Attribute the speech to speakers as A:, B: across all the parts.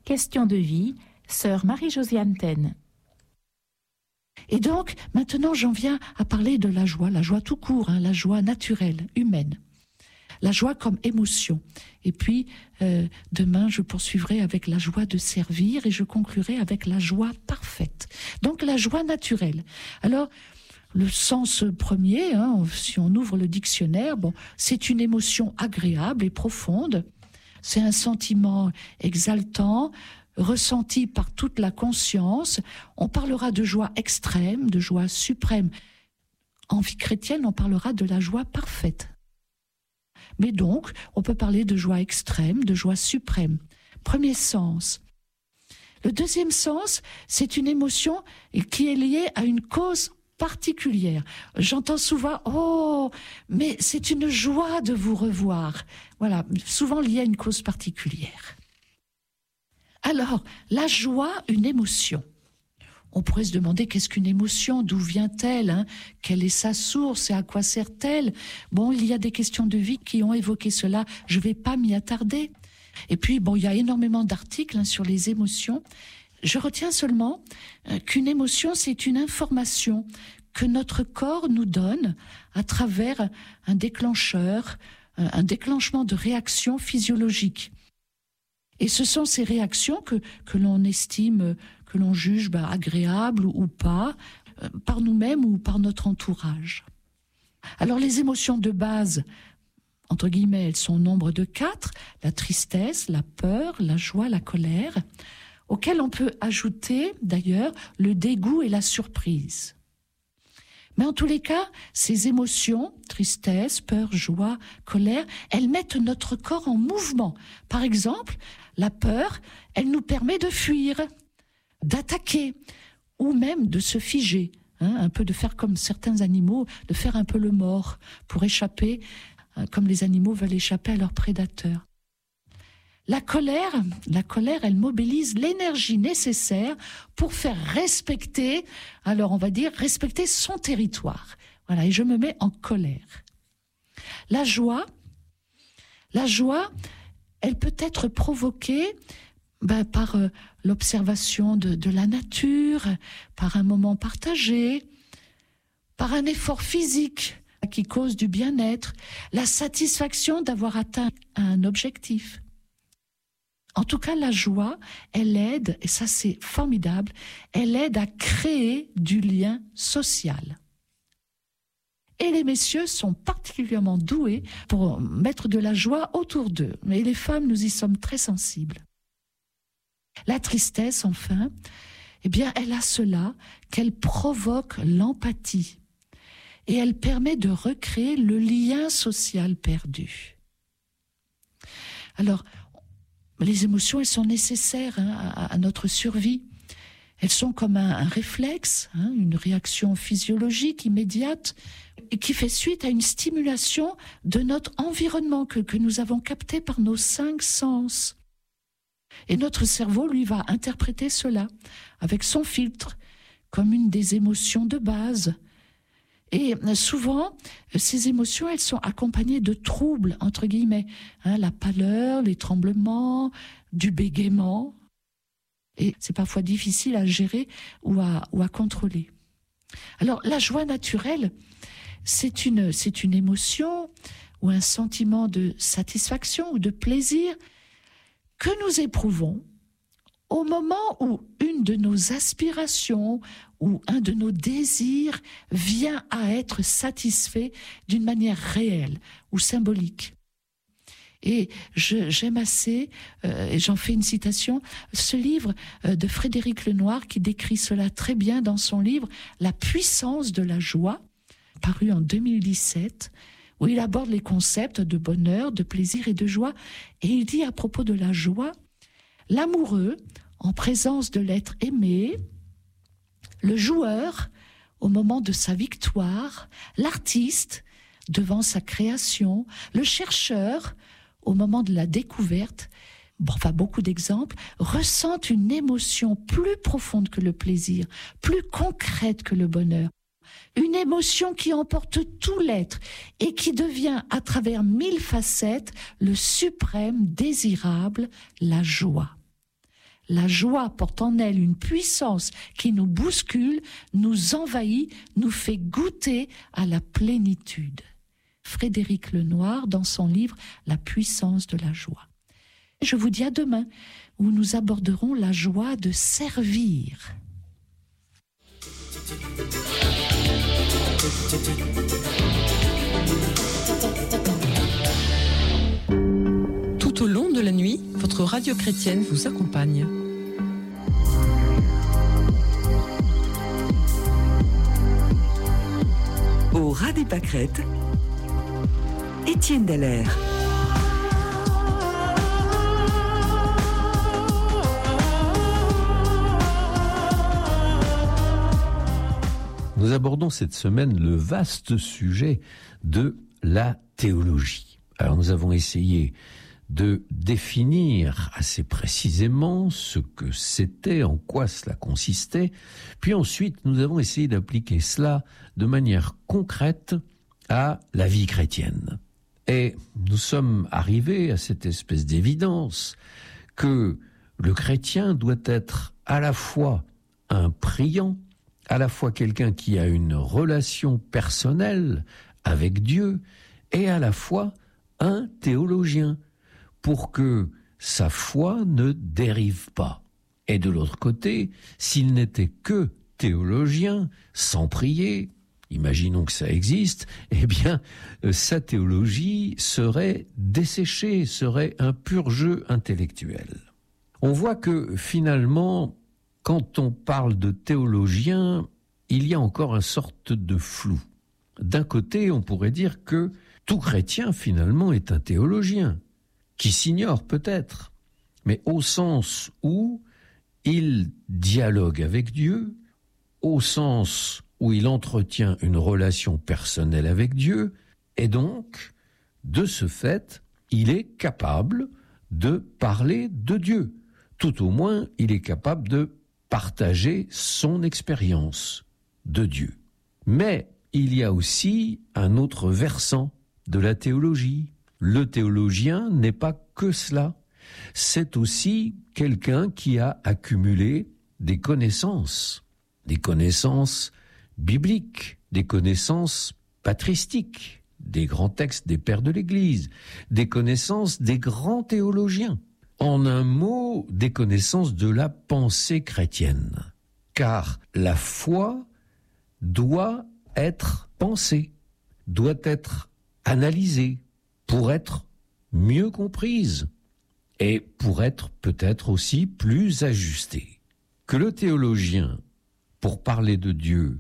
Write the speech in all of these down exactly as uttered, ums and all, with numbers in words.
A: Question de vie, sœur Marie-Josiane Taine.
B: Et donc, maintenant, j'en viens à parler de la joie, la joie tout court, hein, la joie naturelle, humaine. La joie comme émotion. Et puis, euh, demain, je poursuivrai avec la joie de servir et je conclurai avec la joie parfaite. Donc, la joie naturelle. Alors, le sens premier, hein, si on ouvre le dictionnaire, bon, c'est une émotion agréable et profonde. C'est un sentiment exaltant, ressenti par toute la conscience. On parlera de joie extrême, de joie suprême. En vie chrétienne, on parlera de la joie parfaite. Mais donc, on peut parler de joie extrême, de joie suprême. Premier sens. Le deuxième sens, c'est une émotion qui est liée à une cause particulière. J'entends souvent « Oh, mais c'est une joie de vous revoir ». Voilà, souvent liée à une cause particulière. Alors, la joie, une émotion. On pourrait se demander qu'est-ce qu'une émotion, d'où vient-elle, hein, quelle est sa source et à quoi sert-elle. Bon, il y a des questions de vie qui ont évoqué cela, je ne vais pas m'y attarder. Et puis, bon, il y a énormément d'articles hein, sur les émotions. Je retiens seulement euh, qu'une émotion, c'est une information que notre corps nous donne à travers un déclencheur, euh, un déclenchement de réactions physiologiques. Et ce sont ces réactions que, que l'on estime, que l'on juge bah, agréables ou, ou pas, euh, par nous-mêmes ou par notre entourage. Alors les émotions de base, entre guillemets, elles sont au nombre de quatre, la tristesse, la peur, la joie, la colère, auxquelles on peut ajouter d'ailleurs le dégoût et la surprise. Mais en tous les cas, ces émotions, tristesse, peur, joie, colère, elles mettent notre corps en mouvement. Par exemple, la peur, elle nous permet de fuir, d'attaquer, ou même de se figer, hein, un peu de faire comme certains animaux, de faire un peu le mort pour échapper, hein, comme les animaux veulent échapper à leurs prédateurs. La colère, la colère, elle mobilise l'énergie nécessaire pour faire respecter, alors on va dire, respecter son territoire. Voilà, et je me mets en colère. La joie, la joie, elle peut être provoquée ben, par euh, l'observation de, de la nature, par un moment partagé, par un effort physique qui cause du bien-être, la satisfaction d'avoir atteint un objectif. En tout cas, la joie, elle aide, et ça c'est formidable, elle aide à créer du lien social. Et les messieurs sont particulièrement doués pour mettre de la joie autour d'eux. Mais les femmes, nous y sommes très sensibles. La tristesse, enfin, eh bien, elle a cela qu'elle provoque l'empathie. Et elle permet de recréer le lien social perdu. Alors, les émotions, elles sont nécessaires hein, à, à notre survie. Elles sont comme un, un réflexe, hein, une réaction physiologique immédiate et qui fait suite à une stimulation de notre environnement que, que nous avons capté par nos cinq sens. Et notre cerveau, lui, va interpréter cela avec son filtre comme une des émotions de base. Et souvent, ces émotions, elles sont accompagnées de troubles, entre guillemets. Hein, la pâleur, les tremblements, du bégaiement. Et c'est parfois difficile à gérer ou à, ou à contrôler. Alors, la joie naturelle, c'est une, c'est une émotion ou un sentiment de satisfaction ou de plaisir que nous éprouvons au moment où une de nos aspirations ou un de nos désirs vient à être satisfait d'une manière réelle ou symbolique. Et je, j'aime assez, euh, et j'en fais une citation, ce livre euh, de Frédéric Lenoir qui décrit cela très bien dans son livre « La puissance de la joie », paru en deux mille dix-sept, où il aborde les concepts de bonheur, de plaisir et de joie. Et il dit à propos de la joie, l'amoureux, en présence de l'être aimé, le joueur, au moment de sa victoire, l'artiste, devant sa création, le chercheur, au moment de la découverte, bon, enfin beaucoup d'exemples, ressentent une émotion plus profonde que le plaisir, plus concrète que le bonheur. Une émotion qui emporte tout l'être et qui devient, à travers mille facettes, le suprême désirable, la joie. La joie porte en elle une puissance qui nous bouscule, nous envahit, nous fait goûter à la plénitude. Frédéric Lenoir dans son livre « La puissance de la joie ». Je vous dis à demain où nous aborderons la joie de servir.
C: Tout au long de la nuit, votre radio chrétienne vous accompagne.
D: Au ras des pâquerettes, Étienne Dallaire.
E: Nous abordons cette semaine le vaste sujet de la théologie. Alors nous avons essayé de définir assez précisément ce que c'était, en quoi cela consistait, puis ensuite nous avons essayé d'appliquer cela de manière concrète à la vie chrétienne. Et nous sommes arrivés à cette espèce d'évidence que le chrétien doit être à la fois un priant, à la fois quelqu'un qui a une relation personnelle avec Dieu, et à la fois un théologien, pour que sa foi ne dérive pas. Et de l'autre côté, s'il n'était que théologien, sans prier, imaginons que ça existe, eh bien, sa théologie serait desséchée, serait un pur jeu intellectuel. On voit que finalement, quand on parle de théologien, il y a encore une sorte de flou. D'un côté, on pourrait dire que tout chrétien, finalement, est un théologien, qui s'ignore peut-être, mais au sens où il dialogue avec Dieu, au sens où il entretient une relation personnelle avec Dieu, et donc, de ce fait, il est capable de parler de Dieu. Tout au moins, il est capable de partager son expérience de Dieu. Mais il y a aussi un autre versant de la théologie. Le théologien n'est pas que cela. C'est aussi quelqu'un qui a accumulé des connaissances, des connaissances bibliques, des connaissances patristiques, des grands textes des pères de l'Église, des connaissances des grands théologiens. En un mot, des connaissances de la pensée chrétienne. Car la foi doit être pensée, doit être analysée pour être mieux comprise et pour être peut-être aussi plus ajustée. Que le théologien, pour parler de Dieu,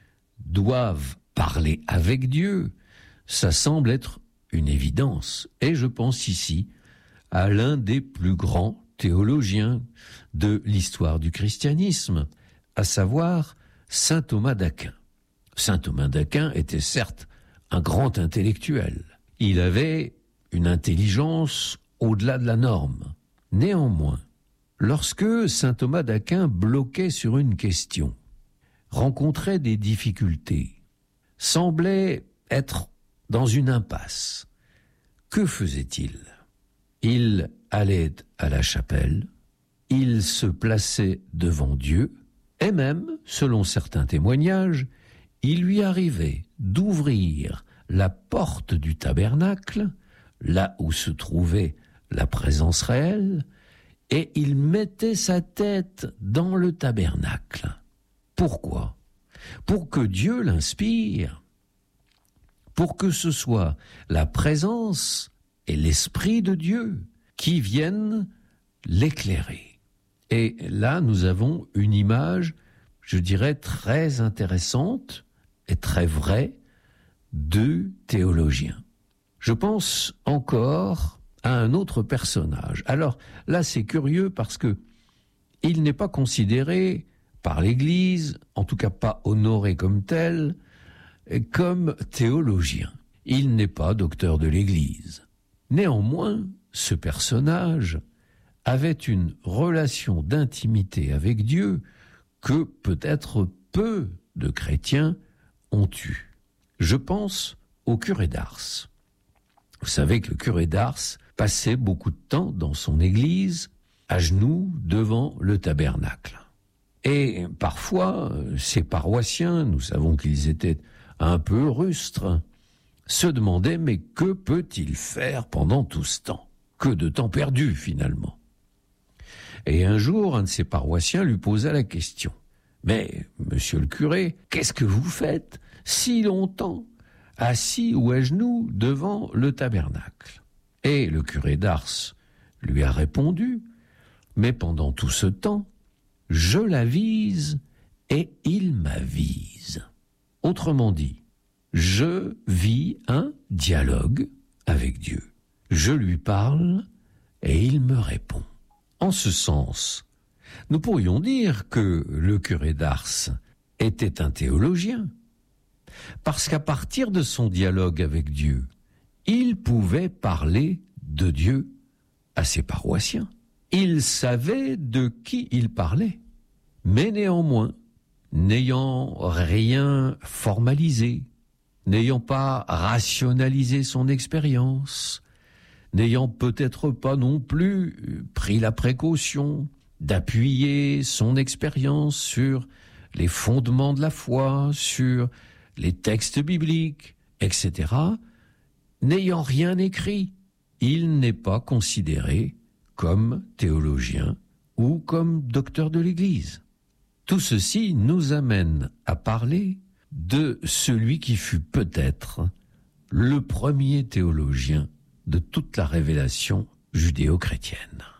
E: doive parler avec Dieu, ça semble être une évidence. Et je pense ici à l'un des plus grands théologiens de l'histoire du christianisme, à savoir saint Thomas d'Aquin. Saint Thomas d'Aquin était certes un grand intellectuel. Il avait une intelligence au-delà de la norme. Néanmoins, lorsque saint Thomas d'Aquin bloquait sur une question, rencontrait des difficultés, semblait être dans une impasse, que faisait-il ? Il allait à la chapelle, il se plaçait devant Dieu, et même, selon certains témoignages, il lui arrivait d'ouvrir la porte du tabernacle, là où se trouvait la présence réelle, et il mettait sa tête dans le tabernacle. Pourquoi ? Pour que Dieu l'inspire, pour que ce soit la présence et l'Esprit de Dieu qui viennent l'éclairer. Et là, nous avons une image, je dirais, très intéressante et très vraie de théologien. Je pense encore à un autre personnage. Alors là, c'est curieux parce que il n'est pas considéré par l'Église, en tout cas pas honoré comme tel, comme théologien. Il n'est pas docteur de l'Église. Néanmoins, ce personnage avait une relation d'intimité avec Dieu que peut-être peu de chrétiens ont eue. Je pense au curé d'Ars. Vous savez que le curé d'Ars passait beaucoup de temps dans son église à genoux devant le tabernacle. Et parfois, ces paroissiens, nous savons qu'ils étaient un peu rustres, se demandaient mais que peut-il faire pendant tout ce temps? Que de temps perdu finalement. Et un jour, un de ses paroissiens lui posa la question. Mais, monsieur le curé, qu'est-ce que vous faites si longtemps, assis ou à genoux devant le tabernacle? Et le curé d'Ars lui a répondu, mais pendant tout ce temps, je l'avise et il m'avise. Autrement dit, je vis un dialogue avec Dieu. Je lui parle et il me répond. En ce sens, nous pourrions dire que le curé d'Ars était un théologien, parce qu'à partir de son dialogue avec Dieu, il pouvait parler de Dieu à ses paroissiens. Il savait de qui il parlait, mais néanmoins, n'ayant rien formalisé, n'ayant pas rationalisé son expérience, n'ayant peut-être pas non plus pris la précaution d'appuyer son expérience sur les fondements de la foi, sur les textes bibliques, et cetera, n'ayant rien écrit, il n'est pas considéré comme théologien ou comme docteur de l'Église. Tout ceci nous amène à parler de celui qui fut peut-être le premier théologien de toute la révélation judéo-chrétienne.